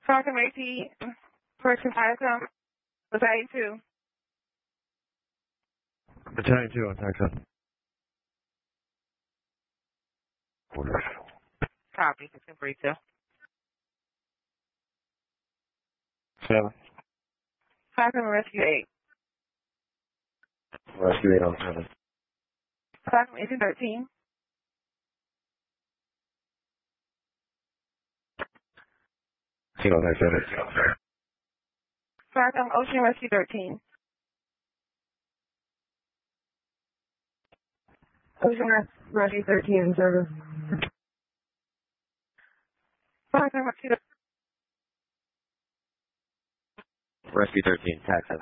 Falcon AT, Correction Tiacom, Battalion 2. Battalion 2 on Tiacom. Orders. Copy, 1642. 7. Falcon Rescue 8. Rescue 8 on 7. Falcon Agent 13. Single Tech 7. Falcon Ocean Rescue 13. Ocean Rescue 13 in service. Falcon Rescue Rescue 13, Tac 7.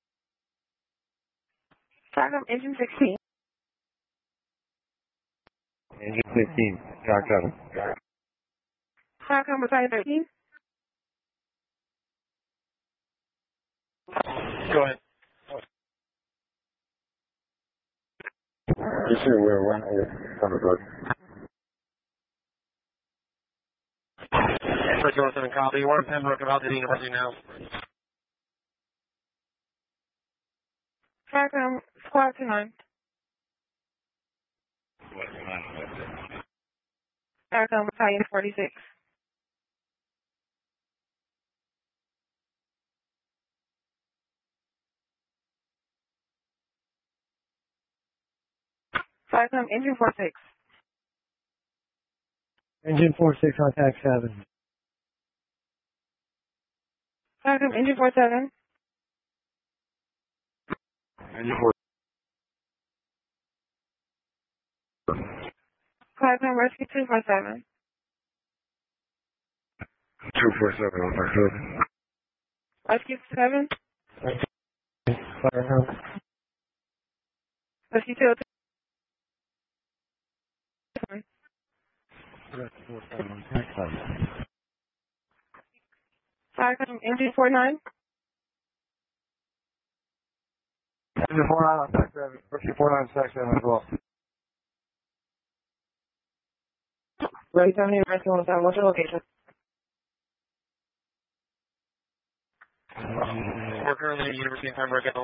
Falcon Engine 16. Engine 16, Tac 7. Falcon Battalion 13. Go ahead. You see, we're running it. Thunderbird. First 07 copy. We're in Pembroke about to the university now. Falcon Squad 29. Falcon Battalion 46. Falcon Engine 46. Engine 46 on Tac 7. Falcon Engine 47. Engine 4. Falcon Rescue 247. 247 on Tac 7. Rescue 7. Firehouse. Rescue 202. Rescue 47 on Tac 7. Falcon Engine 49. Engine 49 on Tac 7. Rescue 49 on Tac 7 as well. Ready 70, Rescue 107. What's your location? We're currently at the University of Pembroke.